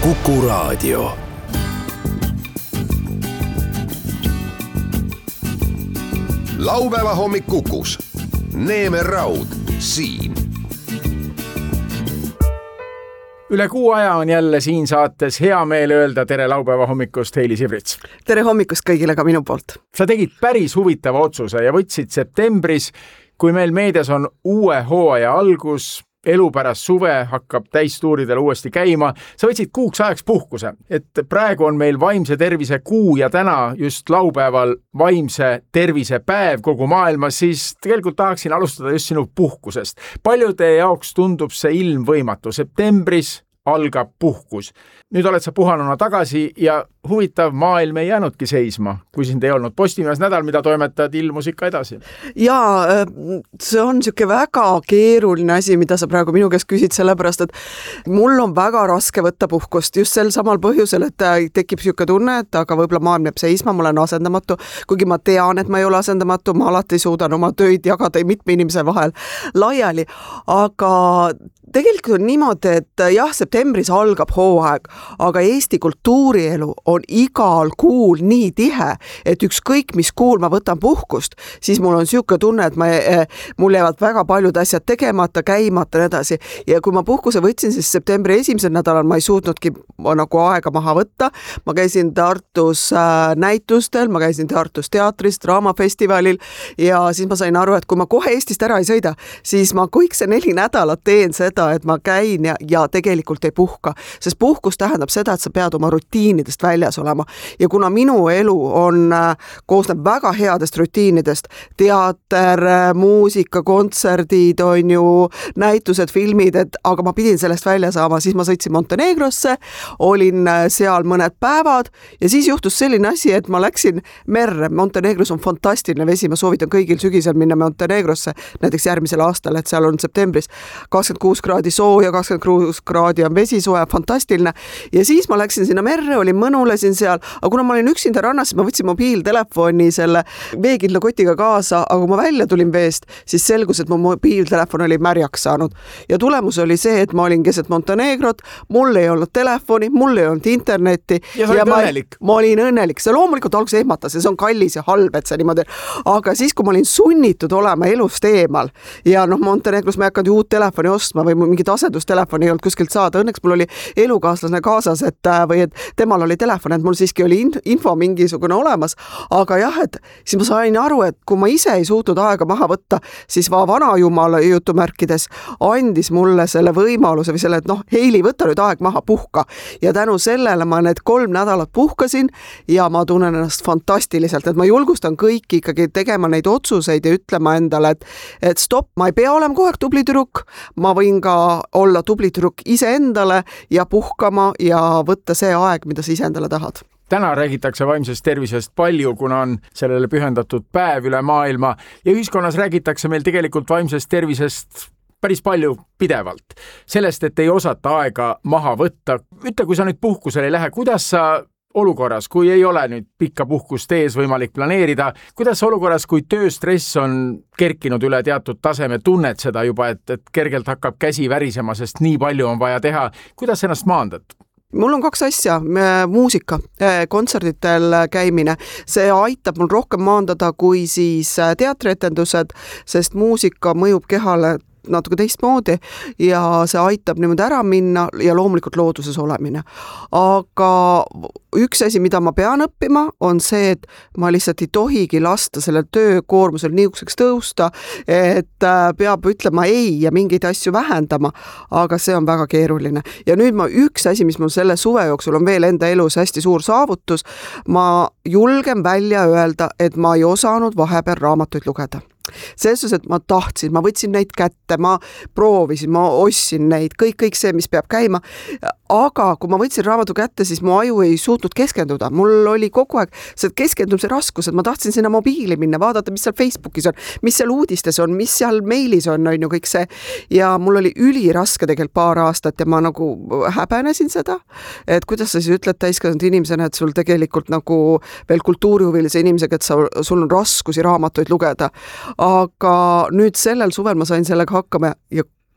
Kuku Raadio. Laupäeva hommik Kukus. Neeme Raud siin. Üle kuu aja on jälle siin saates hea meel öelda tere laupäeva hommikust, Heili Sivrits. Tere hommikust kõigile ka minu poolt. Sa tegid päris huvitava otsuse ja võtsid septembris, kui meil meedias on uue hooaja algus, elu pärast suve hakkab täistuuridel uuesti käima. Sa võtsid kuuks ajaks puhkuse, et praegu on meil vaimse tervise kuu ja täna just laupäeval vaimse tervise päev kogu maailmas, siis tegelikult tahaksin alustada just sinu puhkusest. Paljude jaoks tundub see ilmvõimatu. Septembris algab puhkus. Nüüd oled sa puhanuna tagasi ja huvitav, maailm ei jäänudki seisma, kui sind ei olnud. Postimees nädal, mida toimetad, ilmus ikka edasi. Jaa, see on niisugune väga keeruline asi, mida sa praegu minu käest küsid, sellepärast, et mul on väga raske võtta puhkust just sel samal põhjusel, et tekib niisugune tunne, et aga võib-olla maailm jääb seisma, ma olen asendamatu, kuigi ma tean, et ma ei ole asendamatu, ma alati suudan oma tööd jagada mitme inimese vahel laiali, aga tegelikult on niimoodi, et jah, septembris algab hooaeg, aga Eesti kultuurielu on igal kuul nii tihe, et ükskõik mis kuul ma võtan puhkust, siis mul on niisugune tunne, et mul jäävad väga paljud asjad tegemata, käimata ja edasi. Ja kui ma puhkuse võtsin, siis septembri esimesel nädalal ma ei suutnudki nagu aega maha võtta. Ma käisin Tartus näitustel, ma käisin Tartus teatris, draamafestivalil ja siis ma sain aru, et kui ma kohe Eestist ära ei sõida, siis ma kõik see 4 nädalat teen seda, et ma käin ja tegelikult ei puhka. Sest puhkus tähendab seda, et sa pead oma rutiinidest väljas olema. Ja kuna minu elu koosneb väga headest rutiinidest, teater, muusika, kontserdid, on ju, näitused, filmid, aga ma pidin sellest välja saama, siis ma sõitsin Montenegrosse, olin seal mõned päevad ja siis juhtus selline asi, et ma läksin merre. Montenegros on fantastiline vesi, ma soovitan kõigil sügisel minna Montenegrosse, näiteks järgmisel aastal, et seal on septembris 26 kraadi sooja, 26 kraadi on vesi soe, fantastiline. Ja siis ma läksin sinna merre, olin mõnulesin seal, aga kuna ma olin üksinda rannas, siis ma võtsin mobiiltelefoni selle veekindla kotiga kaasa, aga kui ma välja tulin veest, siis selgus, et mu mobiiltelefon oli märjaks saanud. Ja tulemus oli see, et ma olin keset Montenegrot, mul ei olnud telefoni, mul ei olnud internetti. Ja sa olid õnnelik. Ma olin õnnelik. See loomulikult alguses ehmatas ja see on kallis ja halb, et see niimoodi. Aga siis, kui ma olin sunnitud olema elust eemal ja Montenegros ma ei hakanud uut telefoni ostma või mingit asendustelefoni ei olnud kuskilt saada. Õnneks mul oli elukaaslane kaasas, et temal oli telefon, et mul siiski oli info mingisugune olemas, aga jah, et siis ma sain aru, et kui ma ise ei suutnud aega maha võtta, siis vanajumala jutumärkides andis mulle selle võimaluse või selle, et Heili, võta nüüd aeg maha, puhka. Ja tänu sellele ma need 3 nädalat puhkasin ja ma tunnen ennast fantastiliselt, et ma julgustan kõiki ikkagi tegema neid otsuseid ja ütlema endale, et stopp, ma ei pea olema kogu aeg tubli tüdruk, ma võin ka olla tubli tüdruk iseendale ja puhkama ja võtta see aeg, mida sa iseendale tahad. Täna räägitakse vaimsest tervisest palju, kuna on sellele pühendatud päev üle maailma ja ühiskonnas räägitakse meil tegelikult vaimsest tervisest päris palju pidevalt. Sellest, et ei osata aega maha võtta. Ütle, kui sa nüüd puhkusele ei lähe, kuidas sa olukorras, kui ei ole nüüd pikka puhkust ees võimalik planeerida, kuidas sa olukorras, kui tööstress on kerkinud üle teatud taseme, tunned seda juba, et kergelt hakkab käsi värisema, sest nii palju on vaja teha, kuidas ennast maandad? Mul on 2 asja, muusika, kontserditel käimine. See aitab mul rohkem maandada kui siis teatrietendused, sest muusika mõjub kehale natuke teistmoodi ja see aitab niimoodi ära minna ja loomulikult looduses olemine. Aga üks asi, mida ma pean õppima, on see, et ma lihtsalt ei tohigi lasta selle töökoormusel niisuguseks tõusta, et peab ütlema ei ja mingeid asju vähendama, aga see on väga keeruline. Ja nüüd üks asi, mis mul selle suve jooksul on veel enda elus hästi suur saavutus, ma julgen välja öelda, et ma ei osanud vahepeal raamatuid lugeda. Selles, et ma tahtsin, ma võtsin neid kätte, ma proovisin, ma ostsin neid, kõik see, mis peab käima, aga kui ma võtsin raamatu kätte, siis mu aju ei suutnud keskenduda. Mul oli kogu aeg see keskendumise raskus, et ma tahtsin sinna mobiili minna, vaadata, mis seal Facebookis on, mis seal uudistes on, mis seal meilis on ju kõik see. Ja mul oli üliraske tegelikult paar aastat ja ma nagu häbenesin seda, et kuidas sa siis ütled täiskasvanud inimesena, et sul tegelikult nagu veel kultuurihuvilise inimesega, et sul on raskusi raamatuid lugeda. Aga nüüd sellel suvel ma sain sellega hakkama ja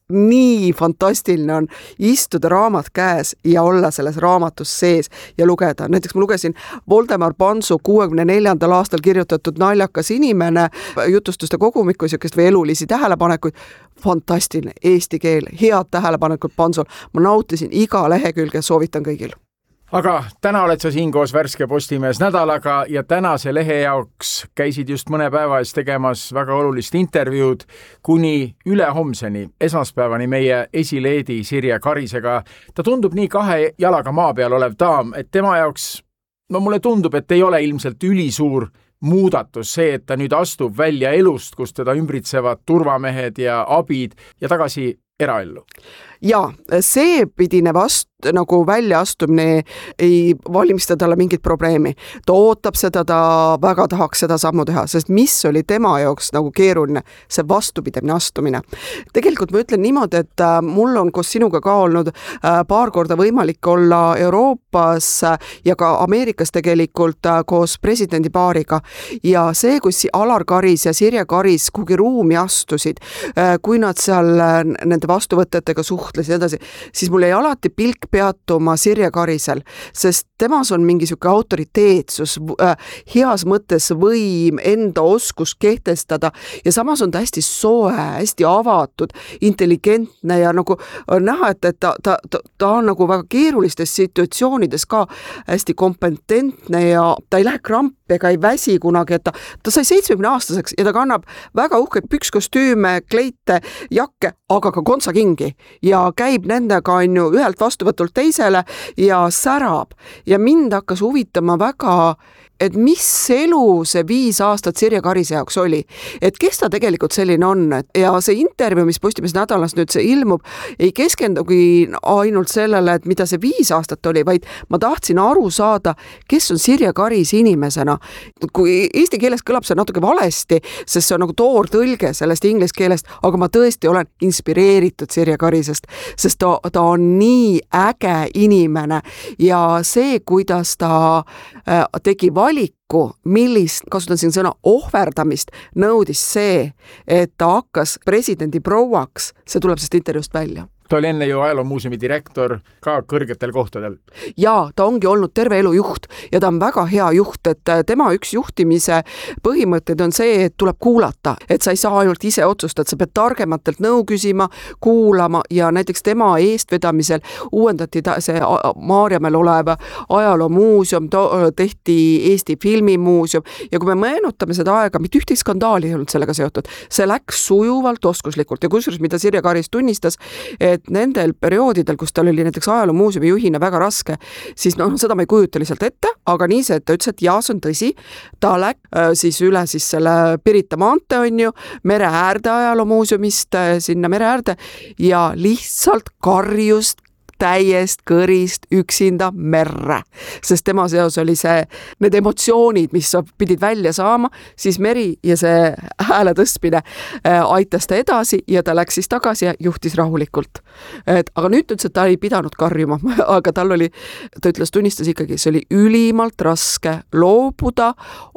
nii fantastiline on istuda raamat käes ja olla selles raamatus sees ja lugeda. Näiteks ma lugesin Voldemar Pansu 64. aastal kirjutatud Naljakas inimene jutustuste kogumikku või elulisi tähelepanekuid. Fantastiline eesti keel, head tähelepanekud Pansul. Ma nautisin iga lehekülge, soovitan kõigil. Aga täna oled sa siin koos Värske Postimees nädalaga ja tänase lehe jaoks käisid just mõne päeva eest tegemas väga olulist intervjuud kuni ülehomseni, esmaspäevani meie esileedi Sirje Karisega. Ta tundub nii 2 jalaga maa peal olev daam, et tema jaoks, mulle tundub, et ei ole ilmselt ülisuur muudatus see, et ta nüüd astub välja elust, kus teda ümbritsevad turvamehed ja abid ja tagasi eraellu. Ja see pidine nagu väljaastumine ei valmista talle mingit probleemi. Ta ootab seda, ta väga tahaks seda sammu teha, sest mis oli tema jaoks nagu keeruline, see vastupidine astumine. Tegelikult ma ütlen niimoodi, et mul on koos sinuga ka olnud paar korda võimalik olla Euroopas ja ka Ameerikas tegelikult koos presidendi paariga. Ja see, kus Alar Karis ja Sirje Karis kuhugi ruumi astusid, kui nad seal nende vastuvõtetega suhtlesid edasi, siis mul jäi alati pilk peatuma Sirje Karisel, sest temas on mingi siuke autoriteetsus, heas mõttes võim, enda oskus kehtestada ja samas on ta hästi soe, hästi avatud, intelligentne ja nagu näha, et ta on nagu väga keerulistes situatsioonides ka hästi kompetentne ja ta ei lähe krampi ega ei väsi kunagi, et ta sai 70-aastaseks ja ta kannab väga uhkeid pükskostüüme, kleite, jakke, aga ka kontsakingi ja käib nendega ühelt vastuvõtult teisele ja särab. Ja mind hakkas huvitama väga, et mis elu see 5 aastat Sirje Karise jaoks oli, et kes ta tegelikult selline on. Ja see intervjuu, mis Postimees nädalas nüüd see ilmub, ei keskendugi ainult sellele, et mida see 5 aastat oli, vaid ma tahtsin aru saada, kes on Sirje Karis inimesena. Kui eesti keeles kõlab see natuke valesti, sest see on nagu toortõlge sellest inglise keelest, aga ma tõesti olen inspireeritud Sirje Karisest, sest ta on nii äge inimene ja see, kuidas ta tegi valiku, millist, kasutan siin sõna ohverdamist, nõudis see, et ta hakkas presidendi prouaks, see tuleb sest intervjuust välja. Ta oli enne ju Ajaloomuuseumi direktor ka kõrgetel kohtadel. Ja ta ongi olnud terve elu juht ja ta on väga hea juht, et tema üks juhtimise põhimõtted on see, et tuleb kuulata, et sa ei saa ainult ise otsustada, sa pead targematelt nõu küsima, kuulama ja näiteks tema eestvedamisel uuendati see Maarjamäel olev Ajaloomuuseum, tehti Eesti Filmimuuseum ja kui me meenutame seda aega, mitte ühtegi skandaali ei olnud sellega seotud, see läks sujuvalt, oskuslikult ja kusjuures, mida Sirje Karis tunnistas, et nendel perioodidel, kus tal oli näiteks Ajaloomuuseumi juhina väga raske, siis seda ma ei kujuta lihtsalt ette, aga nii see, et ta ütles, et jaa, see on tõsi, ta läks siis üle selle Pirita maante mere äärde Ajaloomuuseumist sinna mere äärde ja lihtsalt karjust täiest kõrist üksinda merre, sest tema seos oli need emotsioonid, mis pidid välja saama, siis meri ja see hääle tõstmine aitas ta edasi ja ta läks siis tagasi ja juhtis rahulikult. Aga nüüd ütles, et ta ei pidanud karjuma, aga ta tunnistas ikkagi, see oli ülimalt raske loobuda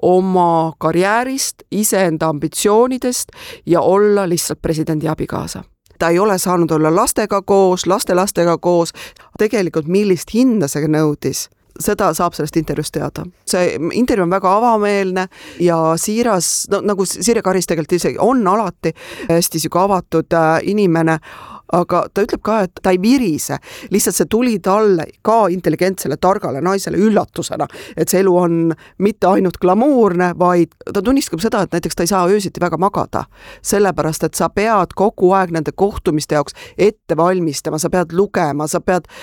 oma karjäärist, iseenda ambitsioonidest ja olla lihtsalt presidendi abikaasa. Ta ei ole saanud olla lastega koos, lastelastega koos. Tegelikult millist hinda see nõudis, seda saab sellest intervjuust teada. See intervjuu on väga avameelne ja siiras, nagu Sirje Karis tegelikult isegi on alati hästi avatud inimene, aga ta ütleb ka, et ta ei virise, lihtsalt see tuli talle ka intelligentsele, targale naisele üllatusena, et see elu on mitte ainult glamuurne, vaid ta tunnistab seda, et näiteks ta ei saa öösiti väga magada, sellepärast, et sa pead kogu aeg nende kohtumiste jaoks ette valmistama, sa pead lugema, sa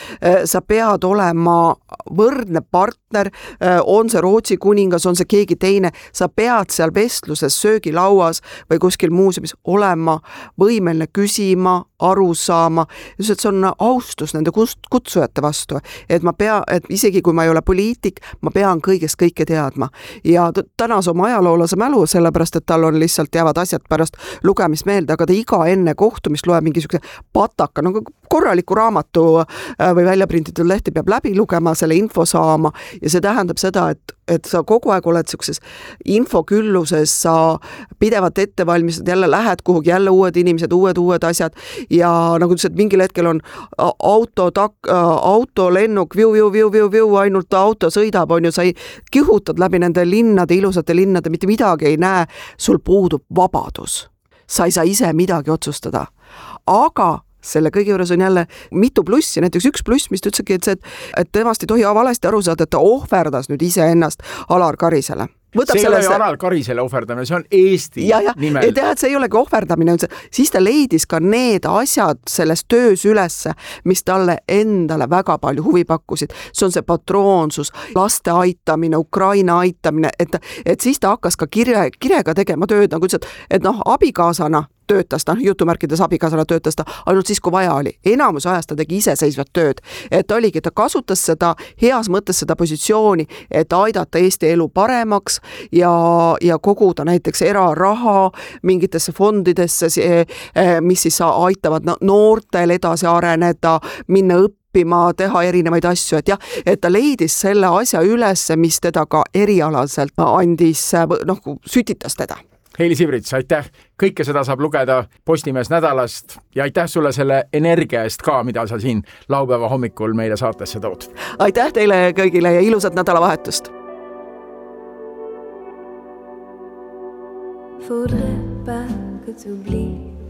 pead olema võrdne partner, on see Rootsi kuningas, on see keegi teine, sa pead seal vestluses, söögilauas või kuskil muuseumis olema võimeline küsima, aru saama, just et see on austus nende kutsujate vastu, et isegi kui ma ei ole poliitik, ma pean kõigest kõike teadma ja tänas oma ajaloolase mälu, sellepärast, et tal on lihtsalt jäävad asjad pärast lugemist meelde, aga ta iga enne kohtumist loeb mingisuguse pataka, nagu korraliku raamatu või väljaprintitud lehti peab läbi lugema, selle info saama ja see tähendab seda, et sa kogu aeg oled sellises infokülluses, sa pidevalt ette valmistad, jälle lähed kuhugi, jälle uued inimesed, uued asjad ja nagu ütles, et mingil hetkel on autolennuk, viu, ainult auto sõidab, on ju, sa kihutad läbi nende linnade, ilusate linnade, mitte midagi ei näe, sul puudub vabadus. Sa ei saa ise midagi otsustada. Aga selle kõige juures on jälle mitu plussi, näiteks üks pluss, mis ta ütleski, et temast ei tohi valesti aru saada, et ta ohverdas nüüd ise ennast Alar Karisele. See ei ole Alar Karisele ohverdamine, see on Eesti nimel. Ja teha, et see ei olegi ohverdamine, siis ta leidis ka need asjad selles töös ülesse, mis talle endale väga palju huvi pakkusid. See on see patroonsus, laste aitamine, Ukraina aitamine, et siis ta hakkas ka kirega tegema tööd, nagu ütles, et abikaasana töötas ta, jutumärkides abikaasana töötas ta ainult siis, kui vaja oli. Enamus ajast ta tegi iseseisvat tööd. Et oligi, ta kasutas seda heas mõttes seda positsiooni, et aidata Eesti elu paremaks ja koguda näiteks eraraha mingitesse fondidesse, mis siis aitavad noortel edasi areneda, minna õppima, teha erinevaid asju, et jah, et ta leidis selle asja ülesse, mis teda ka erialaselt andis, sütitas teda. Heili Sivrits, aitäh! Kõike seda saab lugeda Postimees nädalast ja aitäh sulle selle energia eest ka, mida sa siin laupäeva hommikul meile saatesse tood. Aitäh teile kõigile ja ilusat nädalavahetust! Faudrait pas que t'oublies